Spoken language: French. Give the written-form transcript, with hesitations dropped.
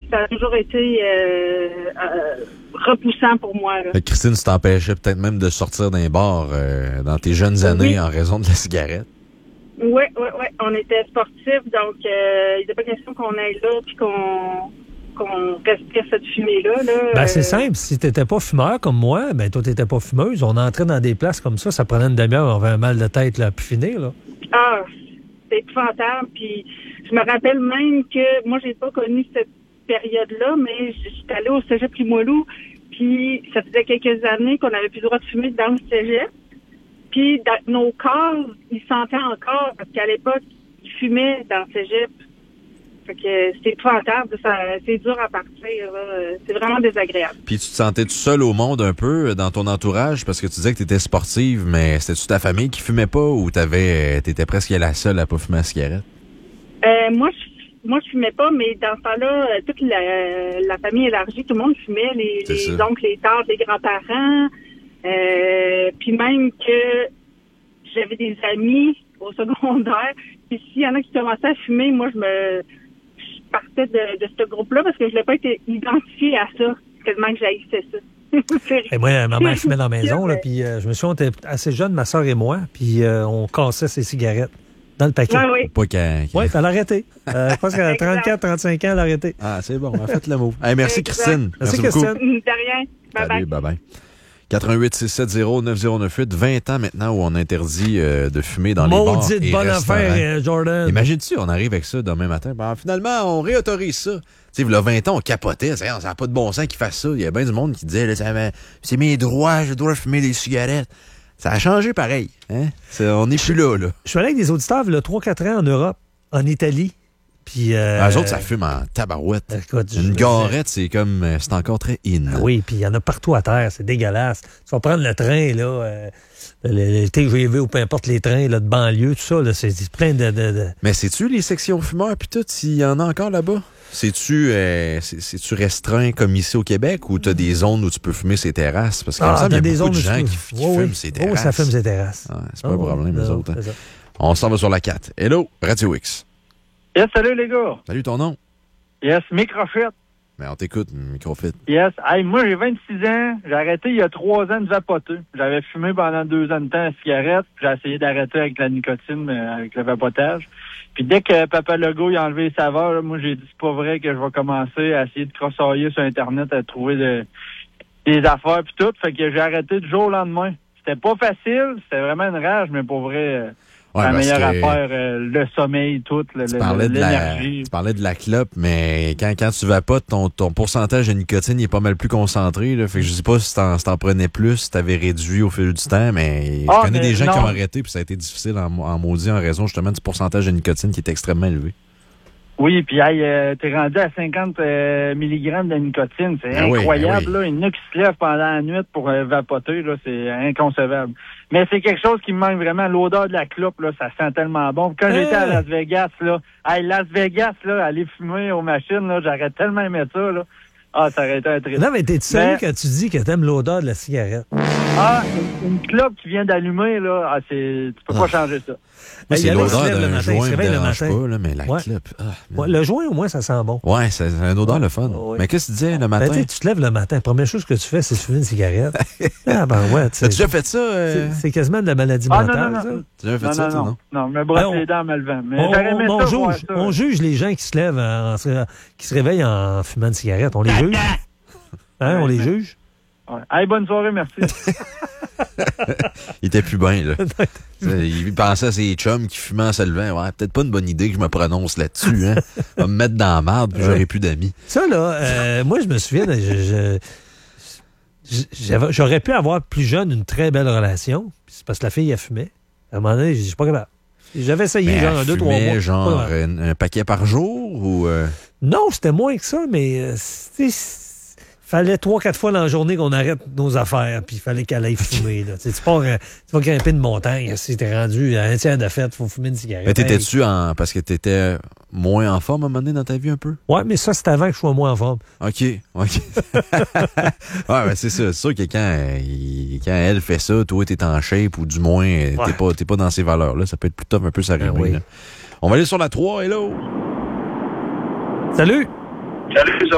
ça a toujours été repoussant pour moi. Là. Christine, tu t'empêchais peut-être même de sortir d'un bar dans tes jeunes années en raison de la cigarette. Oui. On était sportifs, donc il n'était pas question qu'on aille là puis qu'on respire cette fumée-là. Là, Ben, c'est simple. Si tu n'étais pas fumeur comme moi, ben toi, tu n'étais pas fumeuse. On entrait dans des places comme ça prenait une demi-heure, on avait un mal de tête là, puis finir. Là. Ah, c'est épouvantable. Puis je me rappelle même que moi, j'ai pas connu cette période-là, mais j'étais allée au cégep Limoilou, puis ça faisait quelques années qu'on n'avait plus le droit de fumer dans le cégep. Puis dans nos corps, ils sentaient encore, parce qu'à l'époque, ils fumaient dans le cégep. Fait que c'est épouvantable, c'est dur à partir, là. C'est vraiment désagréable. Puis tu te sentais tout seul au monde un peu dans ton entourage parce que tu disais que tu étais sportive, mais c'était-tu ta famille qui fumait pas ou t'étais presque la seule à pas fumer la cigarette? Moi, je fumais pas, mais dans ce temps-là, toute la famille élargie, tout le monde fumait, les oncles, les tantes, les grands-parents. Puis même que j'avais des amis au secondaire. Puis s'il y en a qui commençaient à fumer, moi, je partais de ce groupe-là parce que je voulais pas être identifiée à ça. Tellement que j'haïssais ça. Et moi, ma mère fumait dans la maison, là, puis je me souviens, on était assez jeunes, ma soeur et moi, puis on cassait ses cigarettes dans le paquet. Oui. Oui, elle a arrêté. Je pense qu'à 34-35 ans, elle a arrêté. Ah, c'est bon, on a fait le mot. Hey, merci, Christine. Merci beaucoup. De rien. Salut, bye-bye. 88-670-9098, 20 ans maintenant où on interdit de fumer dans les bars Maudite et bonne restaurants. affaire, Jordan. Imagine-tu, on arrive avec ça demain matin. Ben, finalement, on réautorise ça. Tu sais, il y a 20 ans, on capotait. Ça n'a pas de bon sens qu'ils fassent ça. Il y a bien du monde qui disait, là, c'est mes droits, je dois fumer des cigarettes. Ça a changé pareil. Hein? On n'est plus là. Je suis allé avec des auditeurs il y a 3-4 ans en Europe, en Italie. Puis, eux autres, ça fume en tabarouette. Écoute, une garette, c'est encore très in. Oui, puis il y en a partout à terre, c'est dégueulasse. Tu vas prendre le train, là, le TGV ou peu importe les trains là, de banlieue, tout ça, là, c'est plein de... Mais c'est-tu les sections fumeurs, puis tout, s'il y en a encore là-bas? C'est-tu restreint comme ici au Québec ou t'as des zones où tu peux fumer ces terrasses? Parce qu'il me semble qu'il y a beaucoup de gens qui fument ces terrasses. Oui, ça fume ces terrasses. Ah, c'est pas un problème, les autres. Hein. On s'en va sur la 4. Hello, Radio X. Yes, salut les gars. Salut, ton nom? Yes, Microfit. Mais on t'écoute, Microfit. Yes. Hey, moi, j'ai 26 ans. J'ai arrêté il y a 3 ans de vapoter. J'avais fumé pendant 2 ans de temps la cigarette. Puis j'ai essayé d'arrêter avec la nicotine, avec le vapotage. Puis dès que Papa Legault a enlevé les saveurs, là, moi, j'ai dit c'est pas vrai que je vais commencer à essayer de crossoyer sur Internet à trouver des affaires puis tout. Fait que j'ai arrêté du jour au lendemain. C'était pas facile. C'était vraiment une rage, mais pour vrai... la meilleure affaire, le sommeil, tout, l'énergie. Tu parlais de la clope, mais quand tu vapotes, ton pourcentage de nicotine il est pas mal plus concentré. Là, fait que je sais pas si t'en prenais plus, si t'avais réduit au fil du temps, mais je connais des gens qui ont arrêté puis ça a été difficile en maudit en raison justement du pourcentage de nicotine qui est extrêmement élevé. Oui, puis t'es rendu à 50 mg de nicotine. C'est incroyable. Oui. Là. Il y en a qui se lèvent pendant la nuit pour vapoter. Là, c'est inconcevable. Mais c'est quelque chose qui me manque vraiment. L'odeur de la clope, là, ça sent tellement bon. Quand j'étais à Las Vegas, Las Vegas, aller fumer aux machines, là, j'aurais tellement aimé ça. Là. Ah, ça aurait été un triste. Non, mais t'es sérieux quand tu dis que t'aimes l'odeur de la cigarette? Ah, une clope qui vient d'allumer, là, tu peux pas changer ça. Moi, c'est l'odeur d'un joint qui me dérange pas, là, mais la clope... Le joint, au moins, ça sent bon. Ouais, c'est une odeur le fun. Mais qu'est-ce que tu disais le matin? Tu te lèves le matin, la première chose que tu fais, c'est fumer une cigarette. Ah ben ouais. T'as déjà fait ça? C'est quasiment de la maladie mentale, ça. Tu as déjà fait ça, non. Non, je me brosse les dents en me levant. Mais on juge les gens qui se lèvent, qui se réveillent en fumant une cigarette. On les juge? On les juge? Ouais. Hey, bonne soirée, merci. Il était plus bien, là. Il pensait à ses chums qui fumaient en se levant. Ouais, peut-être pas une bonne idée que je me prononce là-dessus. Hein. Va me mettre dans la marde, puis j'aurai plus d'amis. Ça, là, moi, je me souviens, j'aurais pu avoir plus jeune une très belle relation. C'est parce que la fille, elle fumait. À un moment donné, je suis pas capable. J'avais essayé, genre, 2-3 mois. Genre un paquet par jour ou... Non, c'était moins que ça, mais fallait 3-4 fois dans la journée qu'on arrête nos affaires, puis il fallait qu'elle aille fumer. Là. Tu vas grimper une montagne, si t'es rendu à un tiers de fête, il faut fumer une cigarette. Mais t'étais-tu parce que t'étais moins en forme à un moment donné dans ta vie un peu? Ouais, mais ça, c'était avant que je sois moins en forme. OK. Ouais, ben c'est ça. C'est sûr que quand elle fait ça, toi, t'es en shape ou du moins, t'es pas dans ces valeurs-là. Ça peut être plus tough un peu s'arriver. Oui. On va aller sur la 3, hello! Salut! Salut,